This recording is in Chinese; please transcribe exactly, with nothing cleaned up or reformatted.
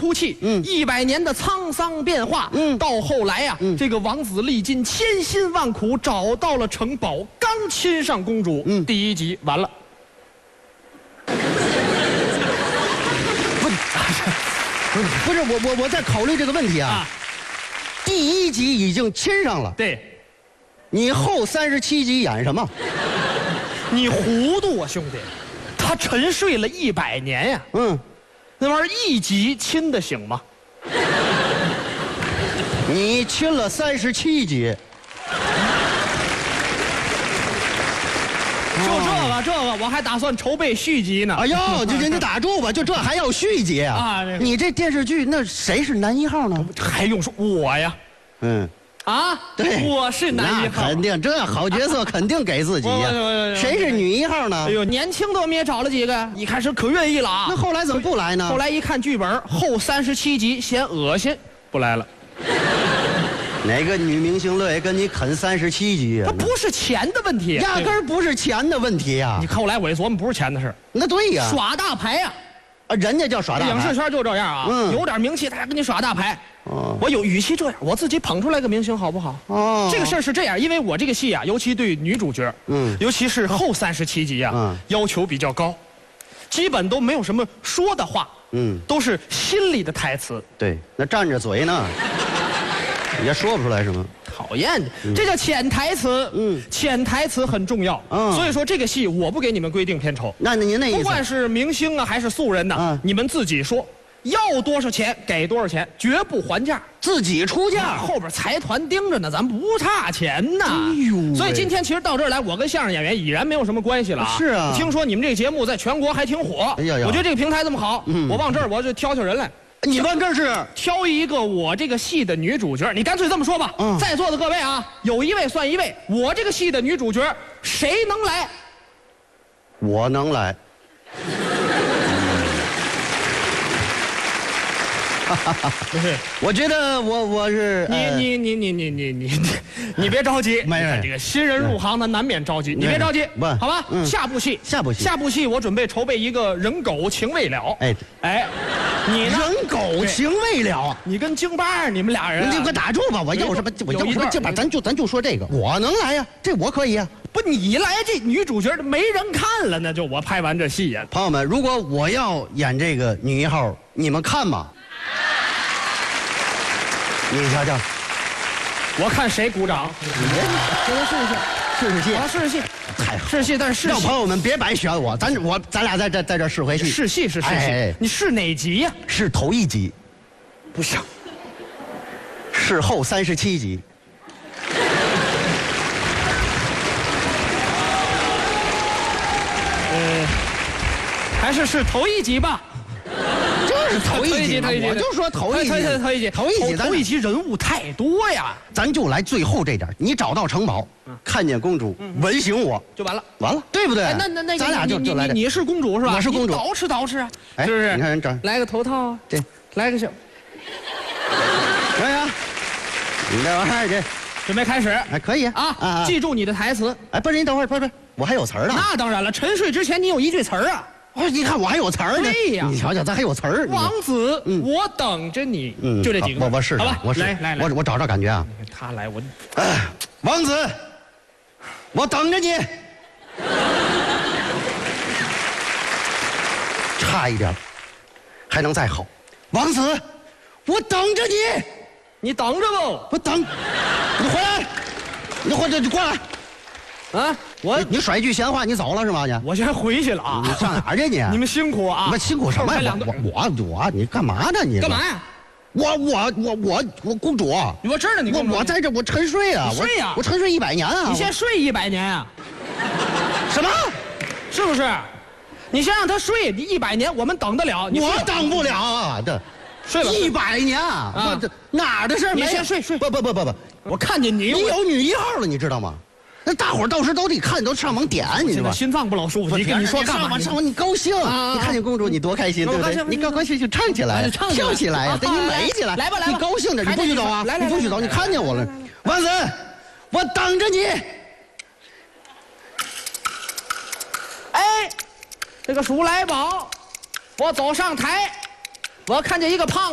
哭泣，嗯，一百年的沧桑变化，嗯，到后来呀、啊嗯，这个王子历尽千辛万苦找到了城堡，刚亲上公主，嗯，第一集完了。 不，不是我我我在考虑这个问题啊。啊第一集已经亲上了， 对， 你后三十七集演什么？ 你糊涂啊，兄弟！他沉睡了一百年呀，嗯，那玩意儿一集亲的行吗？ 你亲了三十七集， 就这个这个，我还打算筹备续集呢。 哎呦，这这你打住吧，就这还要续集啊？啊，这个、你这电视剧那谁是男一号呢？ 还用说我呀？嗯。啊， 对， 我是男一号， 肯定这好角色肯定给自己呀。谁是女一号呢？ 哎呦，年轻的我们也找了几个，一开始可愿意了啊。 那后来怎么不来呢？ 后来一看剧本，后三十七集嫌恶心，不来了。 哪个女明星乐意跟你啃三十七集啊？ 那不是钱的问题， 压根儿不是钱的问题呀。 你后来我一琢磨，不是钱的事。 那对呀， 耍大牌呀。 啊，人家叫耍大牌。 影视圈就这样啊，嗯、有点名气，他还跟你耍大牌。哦，我有与其这样，我自己捧出来个明星好不好？哦，这个事儿是这样，因为我这个戏啊，尤其对女主角，嗯，尤其是后三十七集啊，嗯，要求比较高，基本都没有什么说的话，嗯，都是心里的台词。 对，那站着嘴呢，也说不出来什么。 讨厌，这叫潜台词。嗯，潜台词很重要。嗯，所以说这个戏我不给你们规定片酬。 那您那意思， 不管是明星啊还是素人呢，嗯，你们自己说。要多少钱给多少钱，绝不还价， 自己出价。 后边财团盯着呢，咱不差钱呐。哎呦，所以今天其实到这儿来，我跟相声演员已然没有什么关系了。 是啊， 听说你们这个节目在全国还挺火。哎呀呀，我觉得这个平台这么好，嗯，我往这儿我就挑挑人来。 你往这儿是挑一个我这个戏的女主角，你干脆这么说吧。嗯，在座的各位啊，有一位算一位，我这个戏的女主角谁能来？ 我能来。 不是， 我觉得我我是你你你你你你你你别着急， 没有这个新人入行的难免着急，你别着急，不，好吧？下部戏， 下部戏， 下部戏，我准备筹备一个人狗情未了。哎哎，你人狗情未了， 你跟京巴你们俩人， 你给我打住吧！我要什么？我要什么？这把咱就咱就说这个，我能来呀，这我可以呀。 不，你来这女主角没人看了，那就我拍完这戏呀。 朋友们，如果我要演这个女一号，你们看吗？你瞧瞧， 我看谁鼓掌。 给他试试，试试戏。 啊，试试戏， 太好。 试戏，但是试戏。 让朋友们别白选我，咱我咱俩在这在这试回戏。 试戏是试戏，你试哪集呀？ 是头一集。 不是。 是后三十七集。 呃，还是是头一集吧。 就是头一集，我就说头一集， 头一集， 头一集， 头一集人物太多呀， 咱就来最后这点。你找到城堡，看见公主，吻醒我就完了， 完了，对不对？ 那那那咱俩就就来。 你是公主是吧？ 我是公主， 捯饬捯饬啊， 是不是？你看人这， 来个头套啊， 对， 来个小， 来呀，你这玩意儿这准备开始， 哎，可以啊啊！记住你的台词， 哎，不是，你等会儿，不是不是，我还有词儿呢。 那当然了，沉睡之前你有一句词儿啊。 哦，你看我还有词儿呢。 对呀， 你瞧瞧，咱还有词儿。 王子，我等着你。嗯，就这几个。 我我试试， 好吧， 我试。 来来来， 我我找找感觉啊。 他来，我。 王子，我等着你。差一点，还能再好。王子，我等着你。 你等着不？ 我等。你回来，你回来，你过来。啊！我 你, 你甩一句闲话，你走了是吗？你我先回去了啊！ 你上哪儿去你？ 你们辛苦啊！ 那辛苦什么呀？我我我，你干嘛呢？你干嘛呀？ 我我我我我公主， 我知道你公主。 我我在这我沉睡啊！ 睡呀！ 我沉睡一百年啊！ 你先睡一百年啊？ 什么？ 是不是？你先让他睡，你一百年我们等得了？ 我等不了啊！这睡了一百年啊！这哪儿的事儿？ 你先睡睡。 不不不不不， 我看见你， 你有女一号了，你知道吗？那大伙儿到时都得看，都上网点，你知道吗？ 心脏不老舒服。你跟你说干嘛？ 上网你高兴，你看见公主你多开心，对不对？你高高兴兴唱起来，跳起来呀，得你美起来。 来吧来吧， 你高兴点，你不许走啊！你不许走，你看见我了，王子，我等着你。 哎，这个鼠来宝，我走上台，我看见一个胖。